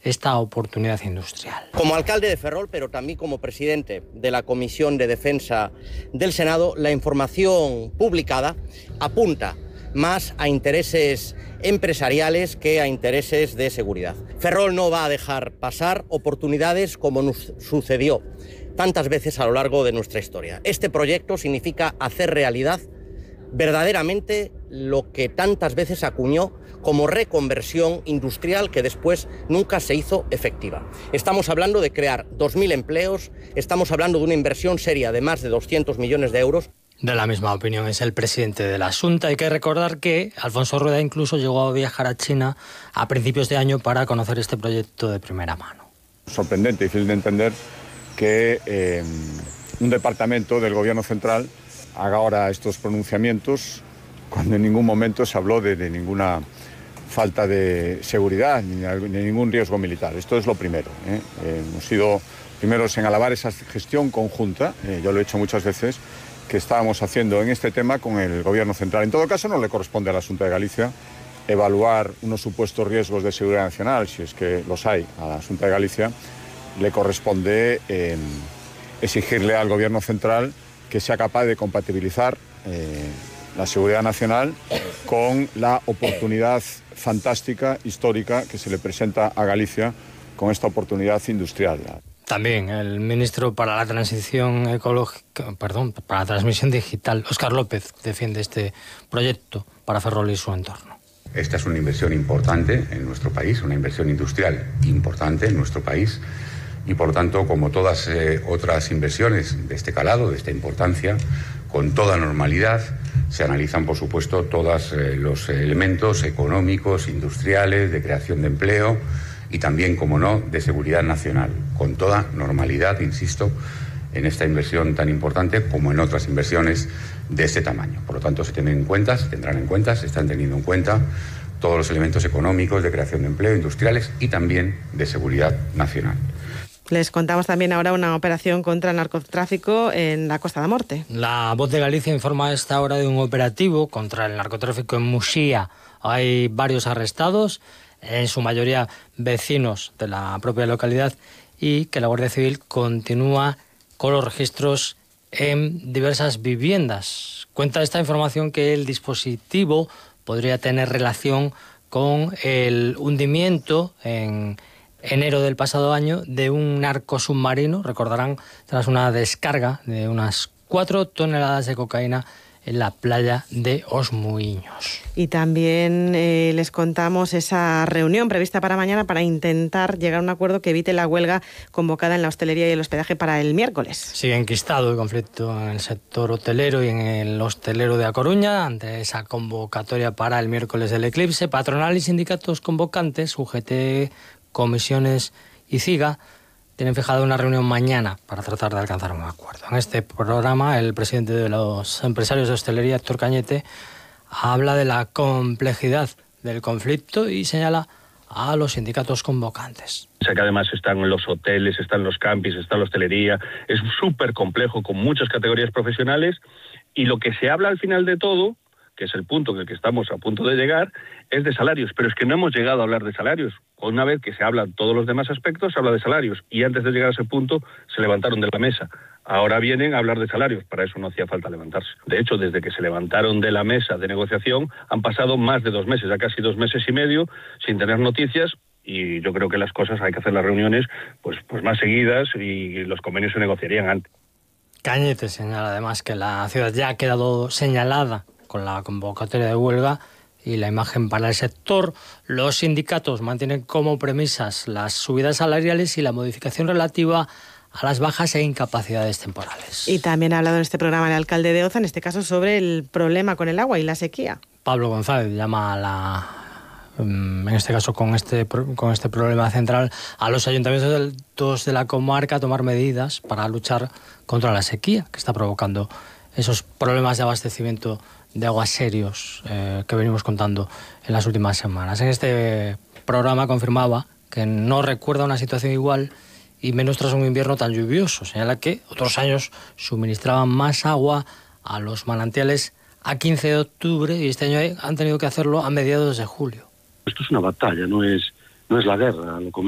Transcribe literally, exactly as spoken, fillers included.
esta oportunidad industrial. Como alcalde de Ferrol, pero también como presidente de la Comisión de Defensa del Senado, la información publicada apunta más a intereses empresariales que a intereses de seguridad. Ferrol no va a dejar pasar oportunidades como nos sucedió tantas veces a lo largo de nuestra historia. Este proyecto significa hacer realidad verdaderamente lo que tantas veces acuñó como reconversión industrial que después nunca se hizo efectiva. Estamos hablando de crear dos mil empleos, estamos hablando de una inversión seria de más de doscientos millones de euros. De la misma opinión es el presidente de la Xunta. Hay que recordar que Alfonso Rueda incluso llegó a viajar a China a principios de año para conocer este proyecto de primera mano. Sorprendente y difícil de entender que eh, un departamento del Gobierno central haga ahora estos pronunciamientos cuando en ningún momento se habló de, de ninguna falta de seguridad ni de ningún riesgo militar. Esto es lo primero, ¿eh? Eh, hemos sido primeros en alabar esa gestión conjunta, eh, yo lo he hecho muchas veces, que estábamos haciendo en este tema con el Gobierno central. En todo caso, no le corresponde a la Xunta de Galicia evaluar unos supuestos riesgos de seguridad nacional, si es que los hay, a la Xunta de Galicia. Le corresponde eh, exigirle al Gobierno central que sea capaz de compatibilizar eh, la seguridad nacional con la oportunidad fantástica, histórica, que se le presenta a Galicia con esta oportunidad industrial. También el ministro para la transición ecológica, perdón, para la transmisión digital, Óscar López, defiende este proyecto para Ferrol y su entorno. Esta es una inversión importante en nuestro país, una inversión industrial importante en nuestro país y, por tanto, como todas eh, otras inversiones de este calado, de esta importancia, con toda normalidad se analizan, por supuesto, todos eh, los elementos económicos, industriales, de creación de empleo y también, como no, de seguridad nacional, con toda normalidad, insisto, en esta inversión tan importante como en otras inversiones de este tamaño. Por lo tanto, se tienen en cuenta, se tendrán en cuenta, se están teniendo en cuenta todos los elementos económicos de creación de empleo, industriales y también de seguridad nacional. Les contamos también ahora una operación contra el narcotráfico en la Costa da Morte. La Voz de Galicia informa a esta hora de un operativo contra el narcotráfico en Muxía. Hay varios arrestados, en su mayoría vecinos de la propia localidad, y que la Guardia Civil continúa con los registros en diversas viviendas. Cuenta esta información que el dispositivo podría tener relación con el hundimiento en enero del pasado año de un narcosubmarino, recordarán, tras una descarga de unas cuatro toneladas de cocaína en la playa de Os Muiños. Y también eh, les contamos esa reunión prevista para mañana para intentar llegar a un acuerdo que evite la huelga convocada en la hostelería y el hospedaje para el miércoles. Sigue enquistado el conflicto en el sector hotelero y en el hostelero de A Coruña ante esa convocatoria para el miércoles del eclipse. Patronal y sindicatos convocantes, U G T, comisiones y CIGA, tienen fijada una reunión mañana para tratar de alcanzar un acuerdo. En este programa, el presidente de los empresarios de hostelería, Héctor Cañete, habla de la complejidad del conflicto y señala a los sindicatos convocantes. O sea que además están los hoteles, están los campings, está la hostelería, es súper complejo con muchas categorías profesionales y lo que se habla al final de todo, que es el punto en el que estamos a punto de llegar, es de salarios, pero es que no hemos llegado a hablar de salarios. Una vez que se hablan todos los demás aspectos, se habla de salarios, y antes de llegar a ese punto se levantaron de la mesa. Ahora vienen a hablar de salarios, para eso no hacía falta levantarse. De hecho, desde que se levantaron de la mesa de negociación, han pasado más de dos meses, ya casi dos meses y medio, sin tener noticias, y yo creo que las cosas hay que hacer las reuniones pues, pues más seguidas y los convenios se negociarían antes. Cañete señala además que la ciudad ya ha quedado señalada con la convocatoria de huelga y la imagen para el sector. Los sindicatos mantienen como premisas las subidas salariales y la modificación relativa a las bajas e incapacidades temporales. Y también ha hablado en este programa el alcalde de Oza, en este caso sobre el problema con el agua y la sequía. Pablo González llama a la, en este caso con este, con este problema central, a los ayuntamientos de la comarca a tomar medidas para luchar contra la sequía que está provocando esos problemas de abastecimiento de aguas serios eh, que venimos contando en las últimas semanas. En este programa confirmaba que no recuerda una situación igual y menos tras un invierno tan lluvioso. Señala que otros años suministraban más agua a los manantiales a quince de octubre y este año han tenido que hacerlo a mediados de julio. Esto es una batalla, no es, no es la guerra. Lo